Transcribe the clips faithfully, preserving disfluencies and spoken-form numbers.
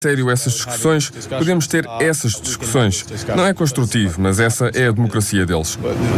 sério essas discussões, podemos ter essas discussões. Não é construtivo, mas essa é a democracia deles.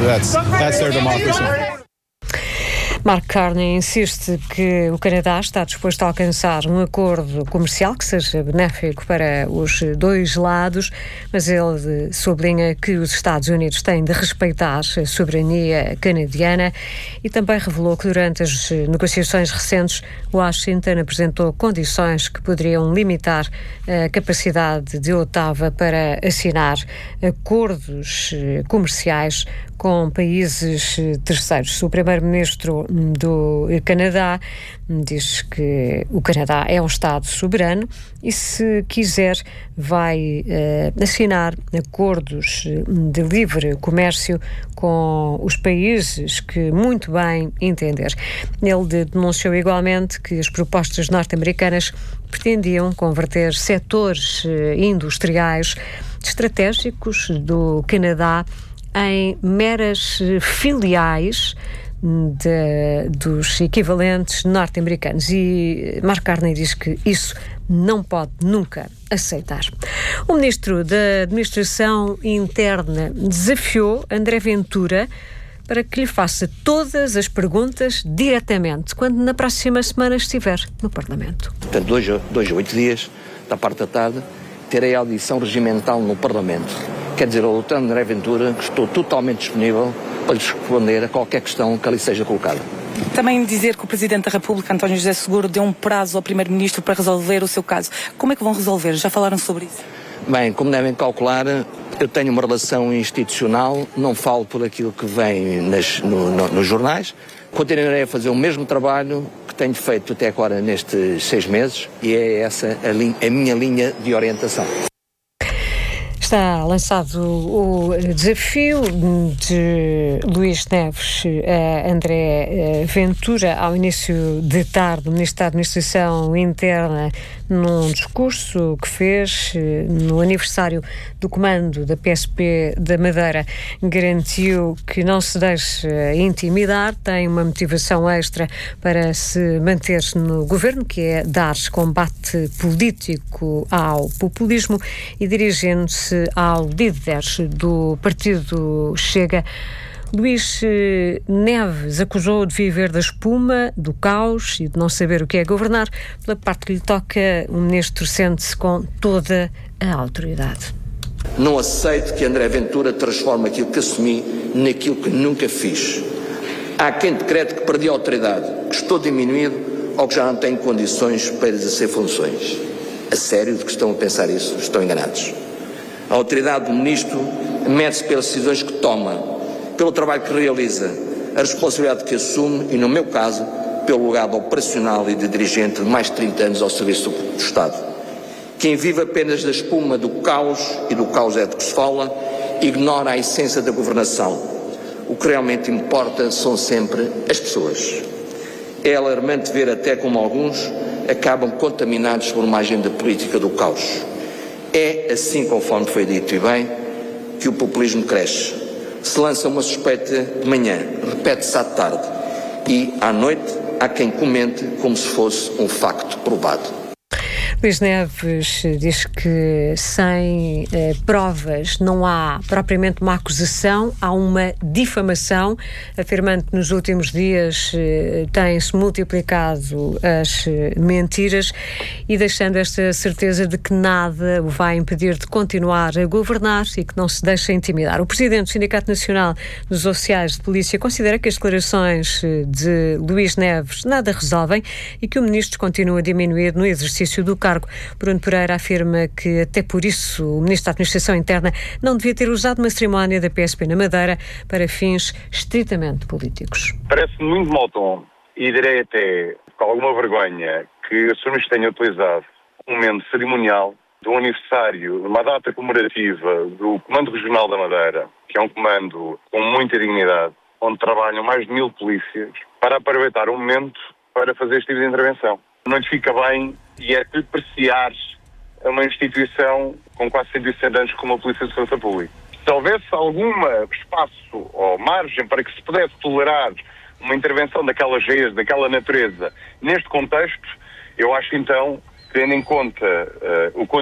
Mark Carney insiste que o Canadá está disposto a alcançar um acordo comercial que seja benéfico para os dois lados, mas ele sublinha que os Estados Unidos têm de respeitar a soberania canadiana e também revelou que durante as negociações recentes Washington apresentou condições que poderiam limitar a capacidade de Ottawa para assinar acordos comerciais com países terceiros. O primeiro-ministro do Canadá diz que o Canadá é um Estado soberano e, se quiser, vai uh, assinar acordos de livre comércio com os países que muito bem entender. Ele denunciou igualmente que as propostas norte-americanas pretendiam converter setores uh, industriais estratégicos do Canadá em meras filiais de, dos equivalentes norte-americanos. E Mark Carney diz que isso não pode nunca aceitar. O ministro da Administração Interna desafiou André Ventura para que lhe faça todas as perguntas diretamente, quando na próxima semana estiver no Parlamento. Portanto, dois, dois a oito dias, da parte da tarde, terei a audição regimental no Parlamento. Quer dizer, ao doutor André Ventura, que estou totalmente disponível para lhe responder a qualquer questão que ali seja colocada. Também dizer que o Presidente da República, António José Seguro, deu um prazo ao Primeiro-Ministro para resolver o seu caso. Como é que vão resolver? Já falaram sobre isso? Bem, como devem calcular, eu tenho uma relação institucional, não falo por aquilo que vem nas, no, no, nos jornais. Continuarei a fazer o mesmo trabalho que tenho feito até agora nestes seis meses e é essa a, linha, a minha linha de orientação. Está lançado o desafio de Luís Neves a André Ventura ao início de tarde. O Ministro da Administração Interna, num discurso que fez no aniversário do comando da P S P da Madeira, garantiu que não se deixa intimidar, tem uma motivação extra para se manter no governo, que é dar combate político ao populismo, e dirigindo-se ao líder do partido Chega, Luís Neves acusou de viver da espuma, do caos e de não saber o que é governar. Pela parte que lhe toca, o ministro sente-se com toda a autoridade. Não aceito que André Ventura transforme aquilo que assumi naquilo que nunca fiz. Há quem decrete que perdi a autoridade, que estou diminuído ou que já não tenho condições para exercer funções. A sério de que estão a pensar isso? Estão enganados. A autoridade do ministro mede-se pelas decisões que toma, pelo trabalho que realiza, a responsabilidade que assume e, no meu caso, pelo legado operacional e de dirigente de mais de trinta anos ao serviço do Estado. Quem vive apenas da espuma do caos, e do caos é de que se fala, ignora a essência da governação. O que realmente importa são sempre as pessoas. É alarmante ver até como alguns acabam contaminados por uma agenda política do caos. É assim, conforme foi dito e bem, que o populismo cresce. Se lança uma suspeita de manhã, repete-se à tarde e, à noite, há quem comente como se fosse um facto provado. Luís Neves diz que sem eh, provas não há propriamente uma acusação, há uma difamação, afirmando que nos últimos dias eh, têm-se multiplicado as eh, mentiras e deixando esta certeza de que nada o vai impedir de continuar a governar e que não se deixa intimidar. O presidente do Sindicato Nacional dos Oficiais de Polícia considera que as declarações de Luís Neves nada resolvem e que o ministro continua a diminuir no exercício do cargo. Bruno Pereira afirma que até por isso o Ministro da Administração Interna não devia ter usado uma cerimónia da P S P na Madeira para fins estritamente políticos. Parece muito mau tom e direi até com alguma vergonha que o senhor Ministro tenha utilizado um momento cerimonial de um aniversário, uma data comemorativa do Comando Regional da Madeira, que é um comando com muita dignidade, onde trabalham mais de mil polícias, para aproveitar o momento para fazer este tipo de intervenção. Não lhe fica bem e é depreciar uma instituição com quase cento e sessenta anos como a Polícia de Segurança Pública. Se houvesse algum espaço ou margem para que se pudesse tolerar uma intervenção daquelas geias, daquela natureza, neste contexto, eu acho então tendo em conta uh, o